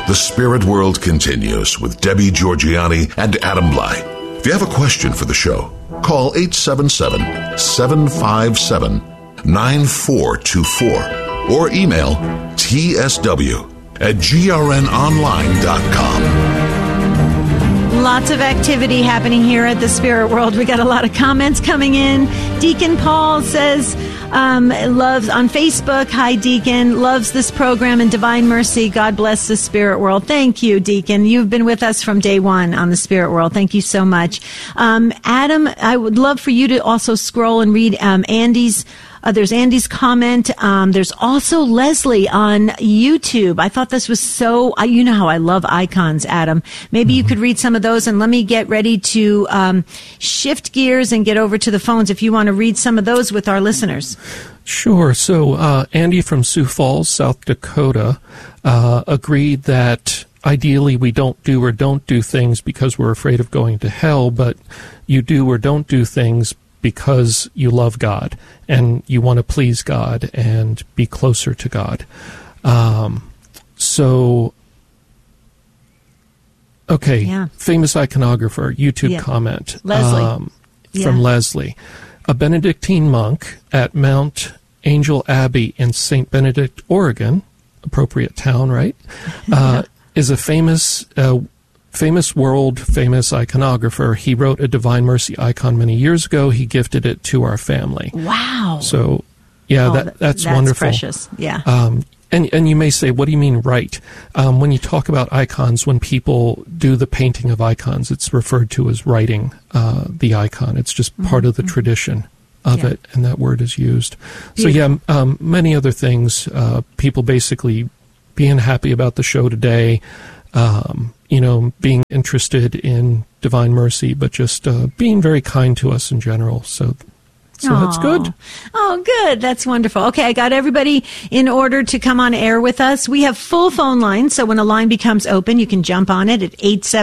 The Spirit World continues with Debbie Georgianni and Adam Blai. If you have a question for the show, call 877-757-9424 or email tsw@grnonline.com. Lots of activity happening here at the Spirit World. We got a lot of comments coming in. Deacon Paul says, loves on Facebook. Hi, Deacon. Loves this program and Divine Mercy. God bless the Spirit World. Thank you, Deacon. You've been with us from day one on the Spirit World. Thank you so much. Adam, I would love for you to also scroll and read Andy's. There's Andy's comment. There's also Leslie on YouTube. I thought this was so, you know how I love icons, Adam. Maybe you could read some of those, and let me get ready to shift gears and get over to the phones if you want to read some of those with our listeners. Sure. So Andy from Sioux Falls, South Dakota, agreed that ideally we don't do things because we're afraid of going to hell, but you do or don't do things because you love God and you want to please God and be closer to God. Famous iconographer, YouTube comment. Leslie. From Leslie. A Benedictine monk at Mount Angel Abbey in St. Benedict, Oregon, appropriate town, right? Is a famous world-famous iconographer. He wrote a Divine Mercy icon many years ago. He gifted it to our family. Wow. So, that's wonderful. Precious. Yeah. And you may say, what do you mean write? When you talk about icons, when people do the painting of icons, it's referred to as writing the icon. It's just part of the tradition of it, and that word is used. Beautiful. So, many other things. People basically being happy about the show today, being interested in Divine Mercy, but just being very kind to us in general. So that's good. Oh, good. That's wonderful. Okay, I got everybody in order to come on air with us. We have full phone lines, so when a line becomes open, you can jump on it at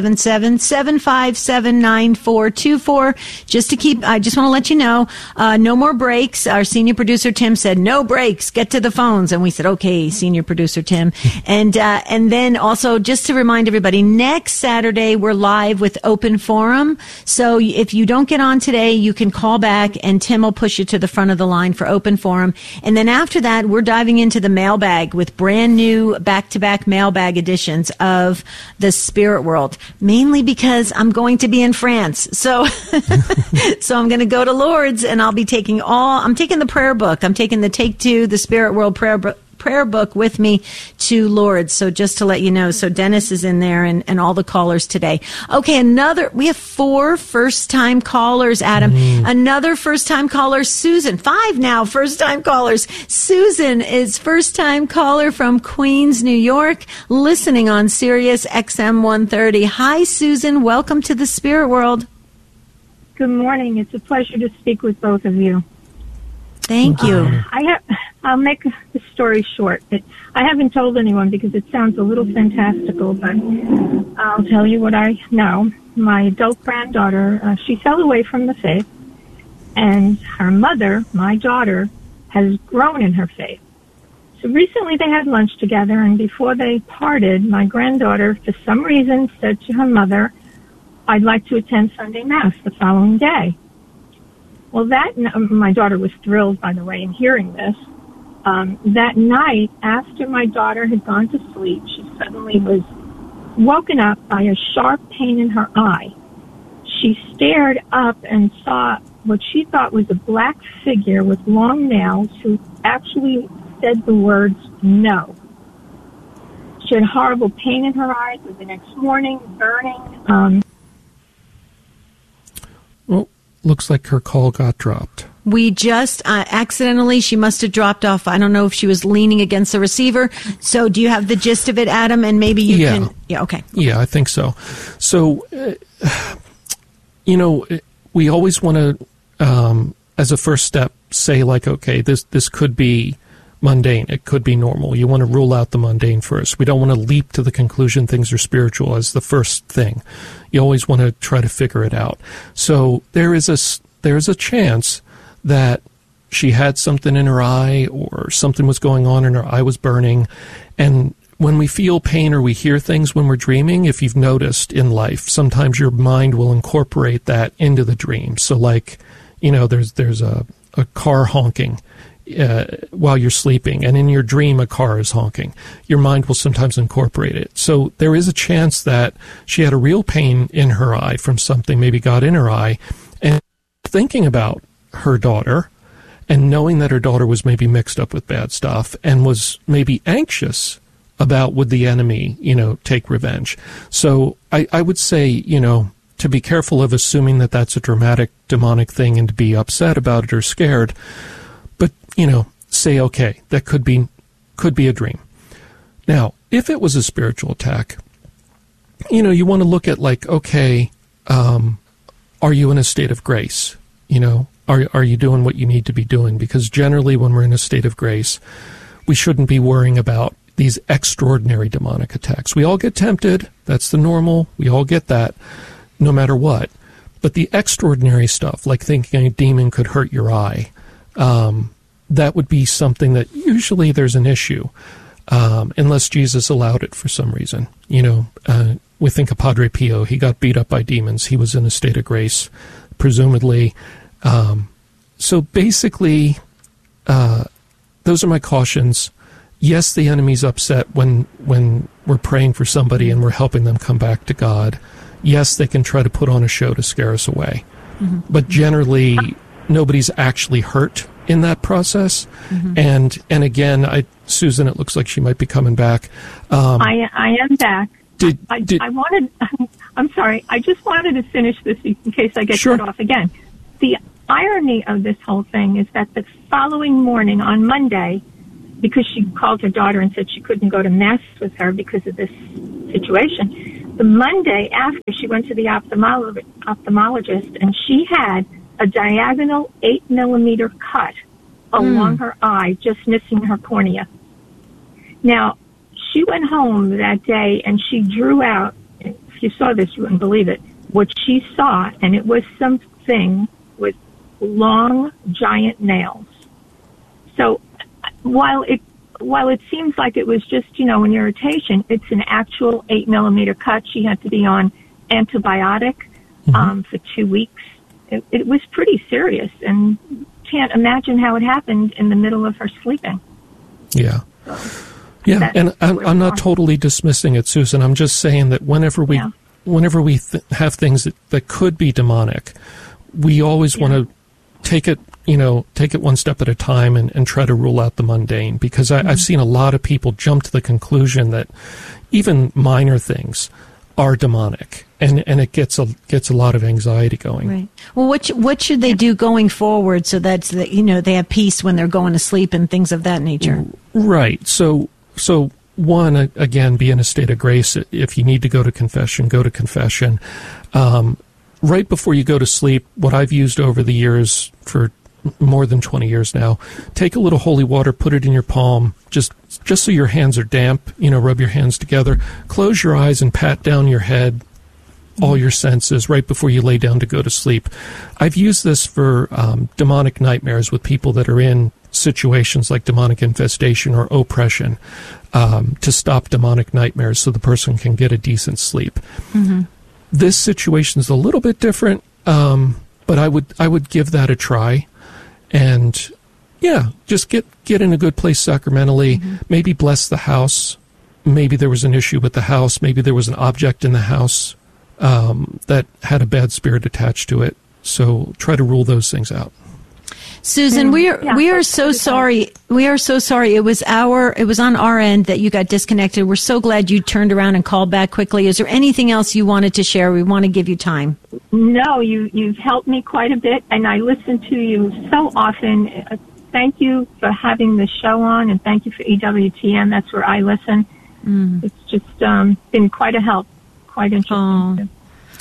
877-757-9424. I just want to let you know, no more breaks. Our senior producer, Tim, said, no breaks, get to the phones. And we said, okay, senior producer, Tim. And then also, just to remind everybody, next Saturday, we're live with Open Forum. So if you don't get on today, you can call back and Tim will push you to the front of the line for Open Forum. And then after that, we're diving into the mailbag with brand new back-to-back mailbag editions of the Spirit World, mainly because I'm going to be in France. So I'm going to go to Lourdes, and I'll be taking the prayer book. I'm taking the Take Two, the Spirit World prayer book with me to Lourdes. So just to let you know, so Dennis is in there and all the callers today. Okay, we have 4 first-time callers, Adam. Another first-time caller, Susan. 5 now first-time callers. Susan is first-time caller from Queens, New York, listening on Sirius XM 130. Hi, Susan. Welcome to the Spirit World. Good morning. It's a pleasure to speak with both of you. Thank you. I'll make the story short. I haven't told anyone because it sounds a little fantastical, but I'll tell you what I know. My adult granddaughter, she fell away from the faith, and her mother, my daughter, has grown in her faith. So recently they had lunch together, and before they parted, my granddaughter, for some reason, said to her mother, I'd like to attend Sunday Mass the following day. Well, my daughter was thrilled, by the way, in hearing this. That night, after my daughter had gone to sleep, she suddenly was woken up by a sharp pain in her eye. She stared up and saw what she thought was a black figure with long nails who actually said the words, no. She had horrible pain in her eyes. The next morning, burning. Looks like her call got dropped. We just accidentally, she must have dropped off. I don't know if she was leaning against the receiver. So do you have the gist of it, Adam? And maybe you can. Yeah, okay. Yeah, I think so. So, we always want to, as a first step, say like, okay, this could be mundane. It could be normal. You want to rule out the mundane first. We don't want to leap to the conclusion things are spiritual as the first thing. You always want to try to figure it out. So there is a chance that she had something in her eye or something was going on and her eye was burning. And when we feel pain or we hear things when we're dreaming, if you've noticed in life, sometimes your mind will incorporate that into the dream. So like, there's a car honking while you're sleeping, and in your dream a car is honking. Your mind will sometimes incorporate it. So there is a chance that she had a real pain in her eye from something maybe got in her eye, and thinking about her daughter and knowing that her daughter was maybe mixed up with bad stuff and was maybe anxious about would the enemy, take revenge. So I would say, to be careful of assuming that that's a dramatic demonic thing and to be upset about it or scared. But, say, okay, that could be a dream. Now, if it was a spiritual attack, you want to look at like, okay, are you in a state of grace? Are you doing what you need to be doing? Because generally when we're in a state of grace, we shouldn't be worrying about these extraordinary demonic attacks. We all get tempted. That's the normal. We all get that, no matter what. But the extraordinary stuff, like thinking a demon could hurt your eye, that would be something that usually there's an issue, unless Jesus allowed it for some reason. We think of Padre Pio. He got beat up by demons. He was in a state of grace, presumably. So basically, those are my cautions. Yes, the enemy's upset when we're praying for somebody and we're helping them come back to God. Yes, they can try to put on a show to scare us away. Mm-hmm. But generally, nobody's actually hurt in that process. Mm-hmm. And again, Susan, it looks like she might be coming back. I am back. I'm sorry. I just wanted to finish this in case I get cut off again. The irony of this whole thing is that the following morning on Monday, because she called her daughter and said she couldn't go to Mass with her because of this situation, the Monday after, she went to the ophthalmologist, and she had a diagonal 8-millimeter cut along her eye, just missing her cornea. Now, she went home that day, and she drew out, if you saw this, you wouldn't believe it, what she saw, and it was something with long, giant nails. So while it seems like it was just, an irritation, it's an actual 8-millimeter cut. She had to be on antibiotic for 2 weeks. It was pretty serious, and can't imagine how it happened in the middle of her sleeping. Yeah. Yeah, and I'm not totally dismissing it, Susan. I'm just saying that whenever we have things that could be demonic, we always want to take it one step at a time and try to rule out the mundane, because I've seen a lot of people jump to the conclusion that even minor things are demonic, and it gets a lot of anxiety going. Right. Well, what should they do going forward so that they have peace when they're going to sleep and things of that nature? Right. So one, again, be in a state of grace. If you need to go to confession, go to confession. Right before you go to sleep, what I've used over the years for more than 20 years now, take a little holy water, put it in your palm, just so your hands are damp, rub your hands together, close your eyes and pat down your head, all your senses right before you lay down to go to sleep. I've used this for demonic nightmares with people that are in situations like demonic infestation or oppression, to stop demonic nightmares so the person can get a decent sleep. Mm-hmm. This situation is a little bit different, but I would give that a try. And just get in a good place sacramentally. Mm-hmm. Maybe bless the house. Maybe there was an issue with the house. Maybe there was an object in the house that had a bad spirit attached to it. So try to rule those things out. Susan, we are so sorry. We are so sorry. It was on our end that you got disconnected. We're so glad you turned around and called back quickly. Is there anything else you wanted to share? We want to give you time. No, you've helped me quite a bit, and I listen to you so often. Thank you for having the show on, and thank you for EWTN. That's where I listen. It's just been quite a help, quite interesting.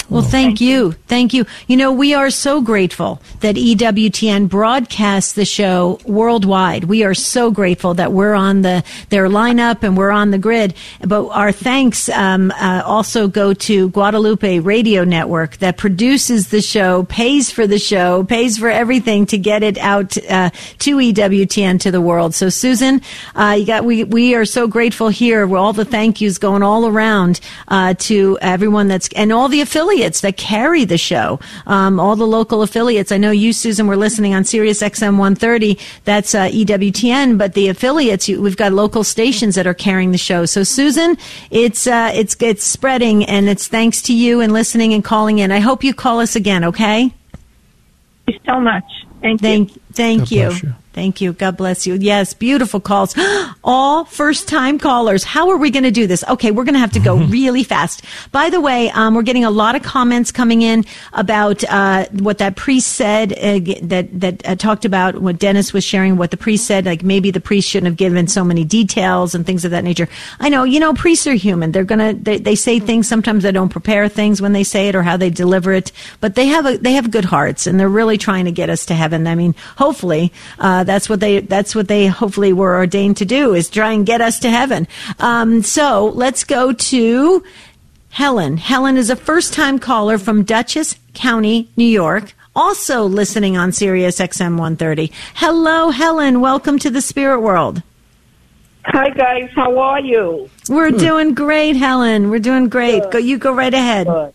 Well, thank you. Thank you. You know, we are so grateful that EWTN broadcasts the show worldwide. We are so grateful that we're on their lineup and we're on the grid. But our thanks also go to Guadalupe Radio Network that produces the show, pays for the show, pays for everything to get it out to EWTN to the world. So, Susan, we are so grateful here. All the thank yous going all around to everyone and all the affiliates that carry the show, all the local affiliates. I know you, Susan, were listening on Sirius XM 130. That's EWTN, but the affiliates, we've got local stations that are carrying the show. So, Susan, it's spreading, and it's thanks to you and listening and calling in. I hope you call us again, okay? Thank you so much. Thank you. Thank you. God bless you. Yes, beautiful calls. All first-time callers. How are we going to do this? Okay, we're going to have to go really fast. By the way, we're getting a lot of comments coming in about what that priest said, that talked about what Dennis was sharing, what the priest said, like maybe the priest shouldn't have given so many details and things of that nature. I know, priests are human. They say things, sometimes they don't prepare things when they say it or how they deliver it, but they have good hearts, and they're really trying to get us to heaven. I mean, hopefully, that's what they hopefully were ordained to do, is try and get us to heaven. So let's go to Helen. Helen is a first-time caller from Dutchess County, New York, also listening on Sirius XM 130. Hello, Helen. Welcome to the Spirit World. Hi, guys. How are you? We're doing great, Helen. We're doing great. Good. Go right ahead. Good.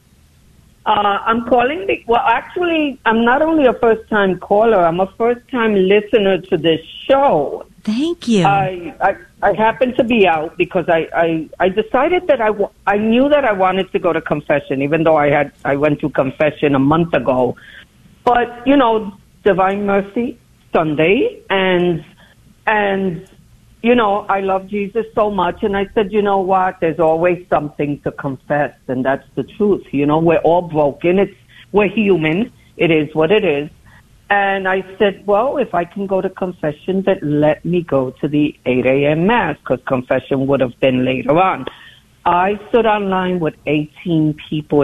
I'm calling. Actually, I'm not only a first-time caller. I'm a first-time listener to this show. Thank you. I happened to be out because I decided that I knew that I wanted to go to confession, even though I went to confession a month ago. But Divine Mercy Sunday, and I love Jesus so much, and I said, you know what? There's always something to confess, and that's the truth. We're all broken. We're human. It is what it is. And I said, well, if I can go to confession, then let me go to the 8 a.m. Mass, because confession would have been later on. I stood online with 18 people